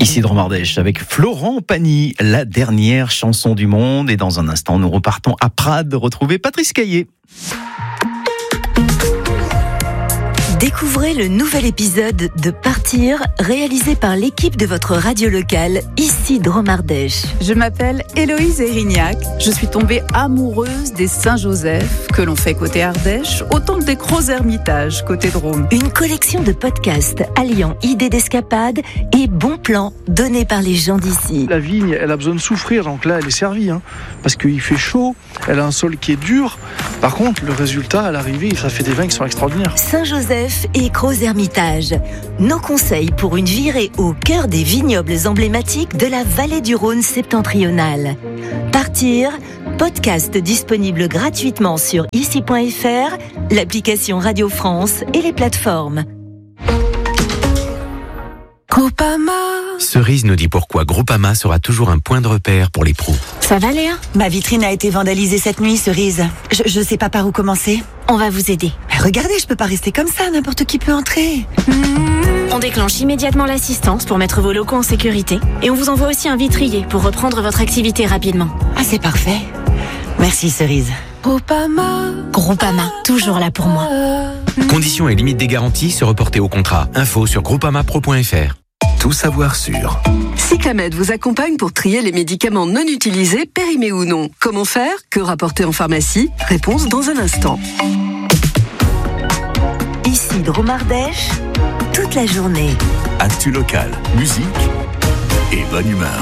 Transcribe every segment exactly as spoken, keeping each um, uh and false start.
Ici Dromardèche avec Florent Pagny, la dernière chanson du monde. Et dans un instant, nous repartons à Prades retrouver Patrice Caillé. Découvrez le nouvel épisode de Partir, réalisé par l'équipe de votre radio locale, ici Dromardèche. Je m'appelle Héloïse Erignac. Je suis tombée amoureuse des Saint-Joseph, que l'on fait côté Ardèche, autant que des Crozes-Hermitage, côté Drôme. Une collection de podcasts alliant idées d'escapade et bons plans donnés par les gens d'ici. La vigne, elle a besoin de souffrir, donc là, elle est servie, hein, parce qu'il fait chaud, elle a un sol qui est dur. Par contre, le résultat, à l'arrivée, ça fait des vins qui sont extraordinaires. Saint-Joseph et Crozes-Hermitage. Nos conseils pour une virée au cœur des vignobles emblématiques de la vallée du Rhône septentrionale. Partir, podcast disponible gratuitement sur ici point f r, l'application Radio France et les plateformes. Groupama. Cerise nous dit pourquoi Groupama sera toujours un point de repère pour les pros. Ça va, Léa ? Ma vitrine a été vandalisée cette nuit, Cerise. Je, je sais pas par où commencer. On va vous aider. Mais regardez, je peux pas rester comme ça, n'importe qui peut entrer. On déclenche immédiatement l'assistance pour mettre vos locaux en sécurité. Et on vous envoie aussi un vitrier pour reprendre votre activité rapidement. Ah, c'est parfait. Merci, Cerise. Groupama. Groupama, toujours là pour moi. Conditions et limites des garanties se reporter au contrat. Info sur groupamapro point f r. Tout savoir sur. Cyclamed vous accompagne pour trier les médicaments non utilisés, périmés ou non. Comment faire ? Que rapporter en pharmacie ? Réponse dans un instant. Ici Dromardèche, toute la journée. Actu locale, musique et bonne humeur.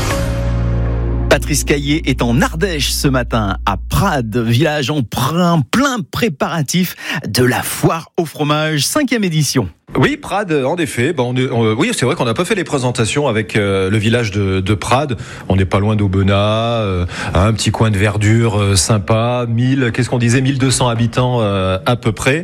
Patrice Caillé est en Ardèche ce matin, à Prades, village en plein, plein préparatif de la foire au fromage, cinquième édition. Oui, Prades, en effet. Bon, on est, on, oui, c'est vrai qu'on n'a pas fait les présentations avec euh, le village de, de Prades. On n'est pas loin d'Aubenas, euh, un petit coin de verdure euh, sympa, mille, qu'est-ce qu'on disait, mille deux cents habitants euh, à peu près.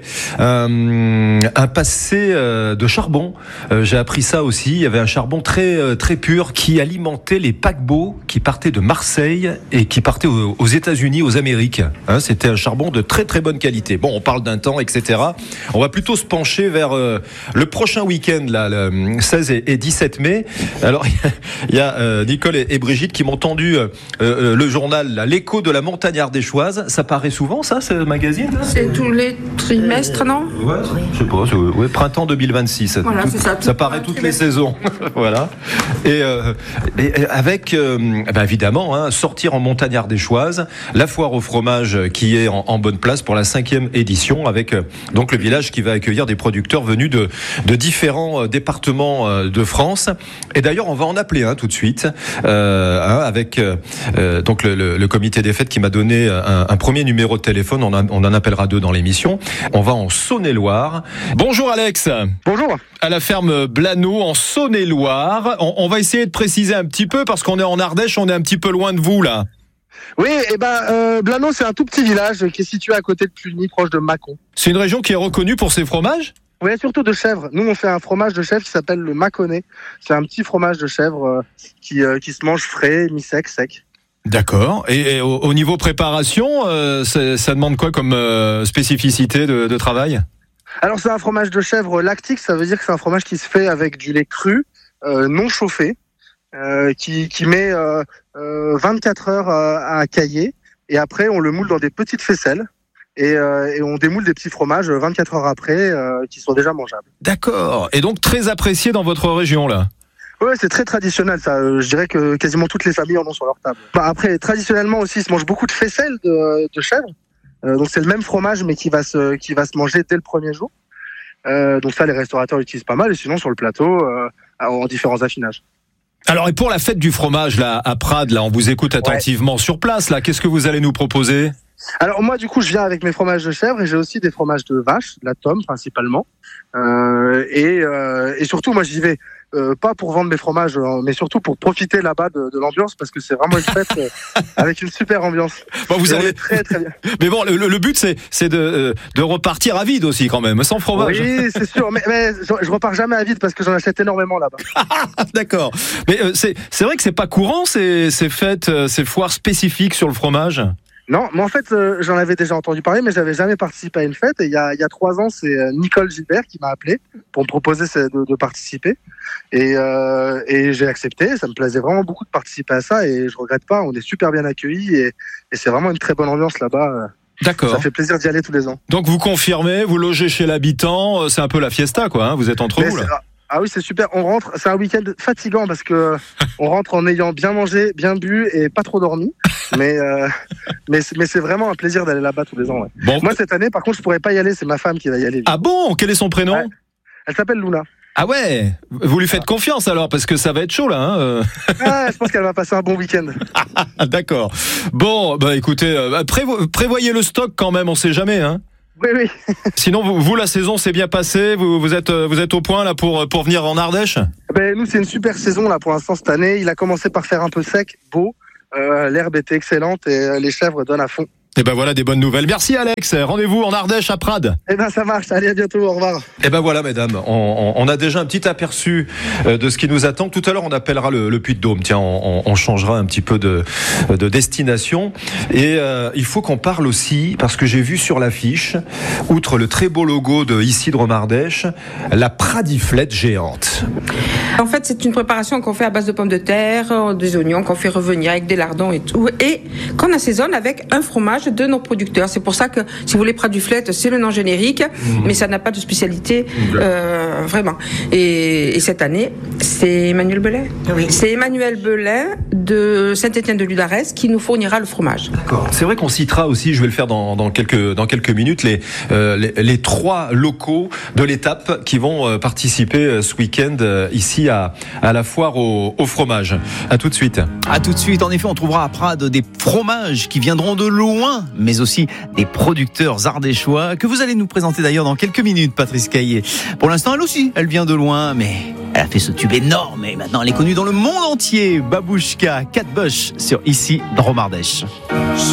Euh, un passé euh, de charbon. Euh, j'ai appris ça aussi. Il y avait un charbon très euh, très pur qui alimentait les paquebots qui partaient de Marseille et qui partaient aux, aux États-Unis, aux Amériques. Hein, c'était un charbon de très très bonne qualité. Bon, on parle d'un temps, et cetera. On va plutôt se pencher vers euh, le prochain week-end, là, le seize et dix-sept mai. Alors, il y a euh, Nicole et, et Brigitte qui m'ont tendu euh, euh, le journal, là, l'écho de la montagne ardéchoise. Ça paraît souvent, ça, ce magazine là ? C'est tous les trimestres, non ? Ouais, je sais pas. C'est, ouais, printemps deux mille vingt-six. Voilà, tout, c'est ça. Ça paraît toutes les saisons. Voilà. Et, euh, et avec, euh, ben évidemment, hein, sortir en montagne ardéchoise, la foire au fromage qui est en, en bonne place pour la cinquième édition, avec euh, donc le village qui va accueillir des producteurs venus de de différents départements de France. Et d'ailleurs, on va en appeler un tout de suite, euh, hein, avec euh, donc le, le, le comité des fêtes qui m'a donné un, un premier numéro de téléphone. On, a, on en appellera deux dans l'émission. On va en Saône-et-Loire. Bonjour Alex. Bonjour. À la ferme Blano en Saône-et-Loire. On, on va essayer de préciser un petit peu parce qu'on est en Ardèche, on est un petit peu loin de vous là. Oui, et ben euh, Blano, c'est un tout petit village qui est situé à côté de Cluny, proche de Mâcon. C'est une région qui est reconnue pour ses fromages ? Oui, surtout de chèvre. Nous, on fait un fromage de chèvre qui s'appelle le Mâconnais. C'est un petit fromage de chèvre euh, qui, euh, qui se mange frais, mi-sec, sec. D'accord. Et, et au, au niveau préparation, euh, ça demande quoi comme euh, spécificité de, de travail ? Alors, c'est un fromage de chèvre lactique. Ça veut dire que c'est un fromage qui se fait avec du lait cru, euh, non chauffé, euh, qui, qui met euh, euh, vingt-quatre heures à, à cailler. Et après, on le moule dans des petites faisselles. Et, euh, et on démoule des petits fromages vingt-quatre heures après euh, qui sont déjà mangeables. D'accord. Et donc très apprécié dans votre région là ? Ouais, c'est très traditionnel ça. Euh, je dirais que quasiment toutes les familles en ont sur leur table. Bah, après, traditionnellement aussi, il se mange beaucoup de faisselles de, de chèvre. Euh, donc c'est le même fromage mais qui va se, qui va se manger dès le premier jour. Euh, donc ça, les restaurateurs l'utilisent pas mal. Et sinon sur le plateau, euh, en différents affinages. Alors et pour la fête du fromage là à Prades, là, on vous écoute attentivement ouais. Sur place là. Qu'est-ce que vous allez nous proposer ? Alors moi du coup je viens avec mes fromages de chèvre et j'ai aussi des fromages de vache, de la tome principalement euh, et, euh, et surtout moi j'y vais euh, pas pour vendre mes fromages mais surtout pour profiter là-bas de, de l'ambiance parce que c'est vraiment une fête euh, avec une super ambiance. Bon, vous allez très très bien. Mais bon le, le but c'est, c'est de, de repartir à vide aussi quand même, sans fromage. Oui c'est sûr mais, mais je, je repars jamais à vide parce que j'en achète énormément là-bas. D'accord. Mais euh, c'est, c'est vrai que c'est pas courant ces, ces fêtes, ces foires spécifiques sur le fromage. Non, mais en fait, euh, j'en avais déjà entendu parler, mais j'avais jamais participé à une fête. Et il y a, il y a trois ans, c'est euh, Nicole Gilbert qui m'a appelé pour me proposer de, de participer. Et, euh, et j'ai accepté. Ça me plaisait vraiment beaucoup de participer à ça et je regrette pas. On est super bien accueillis et, et c'est vraiment une très bonne ambiance là-bas. D'accord. Ça fait plaisir d'y aller tous les ans. Donc vous confirmez, vous logez chez l'habitant, c'est un peu la fiesta, quoi. Hein, vous êtes entre mais vous là. Ah oui, c'est super. On rentre. C'est un week-end fatigant parce que on rentre en ayant bien mangé, bien bu et pas trop dormi. Mais euh, mais mais c'est vraiment un plaisir d'aller là-bas tous les ans. Ouais. Bon. Moi cette année, par contre, je pourrais pas y aller. C'est ma femme qui va y aller. Ah bon? Quel est son prénom? Ouais. Elle s'appelle Luna. Ah ouais. Vous lui faites confiance alors parce que ça va être chaud là. Hein ah, je pense qu'elle va passer un bon week-end. D'accord. Bon, bah écoutez, euh, prévo- prévoyez le stock quand même. On sait jamais, hein. Oui, oui. Sinon, vous, vous, la saison s'est bien passée. Vous, vous êtes, vous êtes au point là pour pour venir en Ardèche. Ben nous, c'est une super saison là pour l'instant cette année. Il a commencé par faire un peu sec, beau. Euh, l'herbe était excellente et les chèvres donnent à fond. Et ben voilà des bonnes nouvelles. Merci Alex. Rendez-vous en Ardèche à Prades. Eh ben ça marche. Allez, à bientôt. Au revoir. Et ben voilà mesdames, on, on, on a déjà un petit aperçu de ce qui nous attend. Tout à l'heure on appellera le, le Puy-de-Dôme. Tiens, on, on changera un petit peu de, de destination. Et euh, il faut qu'on parle aussi, parce que j'ai vu sur l'affiche, outre le très beau logo de ici de Drôme-Ardèche, la pradiflette géante. En fait, c'est une préparation qu'on fait à base de pommes de terre, des oignons qu'on fait revenir avec des lardons et tout, et qu'on assaisonne avec un fromage de nos producteurs. C'est pour ça que, si vous voulez, pradiflette, c'est le nom générique, mmh. mais ça n'a pas de spécialité, mmh. euh, vraiment. Et, et cette année, c'est Emmanuel Belin. Oui. C'est Emmanuel Belin de Saint-Étienne-de-Ludarès qui nous fournira le fromage. D'accord. C'est vrai qu'on citera aussi, je vais le faire dans, dans quelques dans quelques minutes, les, euh, les les trois locaux de l'étape qui vont euh, participer euh, ce week-end euh, ici à à la foire au, au fromage. À tout de suite. À tout de suite. En effet, on trouvera à Prades des fromages qui viendront de loin, mais aussi des producteurs ardéchois que vous allez nous présenter d'ailleurs dans quelques minutes, Patrice Caillé. Pour l'instant, elle aussi, elle vient de loin, mais elle a fait ce tube énorme et maintenant elle est connue dans le monde entier. Babouchka, Cat Bush sur ici Drôme-Ardèche.